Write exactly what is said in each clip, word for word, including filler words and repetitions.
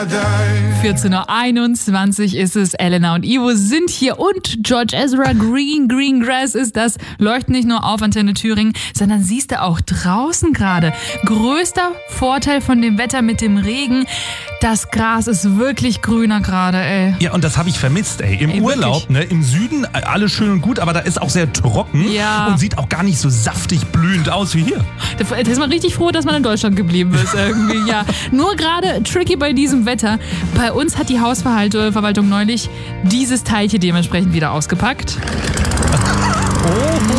vierzehn Uhr einundzwanzig ist es. Elena und Ivo sind hier und George Ezra. Green, Green Grass ist das. Leuchtet nicht nur auf Antenne Thüringen, sondern siehst du auch draußen gerade. Größter Vorteil von dem Wetter mit dem Regen, das Gras ist wirklich grüner gerade, ey. Ja, und das habe ich vermisst, ey. Im ey, Urlaub, ne, im Süden, alles schön und gut, aber da ist auch sehr trocken ja. und sieht auch gar nicht so saftig blühend aus wie hier. Da ist man richtig froh, dass man in Deutschland geblieben ist irgendwie, ja. Nur gerade tricky bei diesem Wetter. Bei uns hat die Hausverwaltung neulich dieses Teil hier dementsprechend wieder ausgepackt. Oh, oh.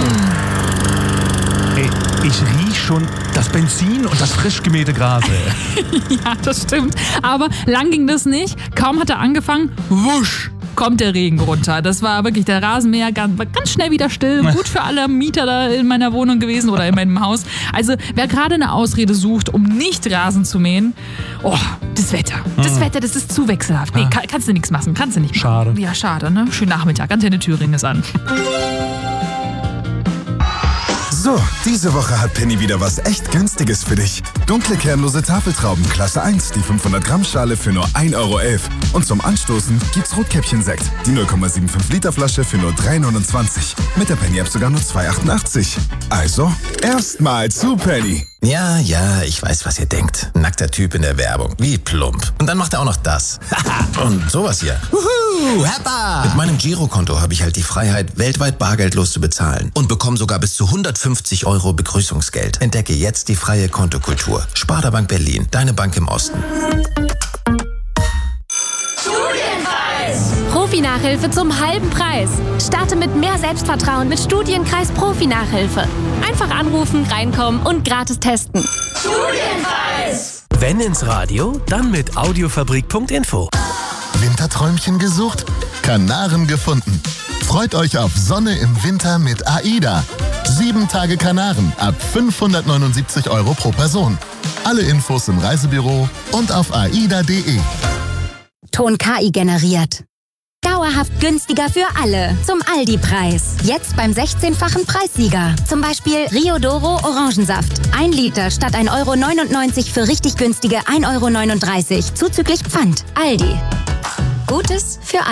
Ey, ich riech schon das Benzin und das frisch gemähte Gras. Ja, das stimmt. Aber lang ging das nicht. Kaum hat er angefangen, wusch, kommt der Regen runter. Das war wirklich der Rasenmäher ganz, ganz schnell wieder still. Gut für alle Mieter da in meiner Wohnung gewesen oder in meinem Haus. Also wer gerade eine Ausrede sucht, um nicht Rasen zu mähen, oh, das Wetter. Das hm. Wetter, das ist zu wechselhaft. Nee, kann, kannst du nichts machen. Kannst du nicht machen. Schade. Ja, schade, ne? Schönen Nachmittag. Antenne Thüringen ist an. So, diese Woche hat Penny wieder was echt Günstiges für dich. Dunkle kernlose Tafeltrauben Klasse eins, die fünfhundert Gramm Schale für nur ein Euro elf. Und zum Anstoßen gibt's Rotkäppchen-Sekt, die null Komma fünfundsiebzig Liter Flasche für nur drei neunundzwanzig. Mit der Penny-App sogar nur zwei achtundachtzig. Also, erstmal zu Penny. Ja, ja, ich weiß, was ihr denkt. Nackter Typ in der Werbung. Wie plump. Und dann macht er auch noch das. Und sowas hier. Wuhu, Heppa! Mit meinem Girokonto habe ich halt die Freiheit, weltweit bargeldlos zu bezahlen. Und bekomme sogar bis zu hundertfünfzig Euro Begrüßungsgeld. Entdecke jetzt die freie Kontokultur. Sparda Bank Berlin, deine Bank im Osten. Profi-Nachhilfe zum halben Preis. Starte mit mehr Selbstvertrauen mit Studienkreis Profi-Nachhilfe. Einfach anrufen, reinkommen und gratis testen. Studienkreis! Wenn ins Radio, dann mit audiofabrik punkt info. Winterträumchen gesucht? Kanaren gefunden. Freut euch auf Sonne im Winter mit AIDA. Sieben Tage Kanaren ab fünfhundertneunundsiebzig Euro pro Person. Alle Infos im Reisebüro und auf aida punkt de. Ton K I generiert. Dauerhaft günstiger für alle. Zum Aldi-Preis. Jetzt beim sechzehnfachen Preissieger. Zum Beispiel Riodoro Orangensaft. Ein Liter statt ein Euro neunundneunzig für richtig günstige ein Euro neununddreißig. Zuzüglich Pfand. Aldi. Gutes für alle.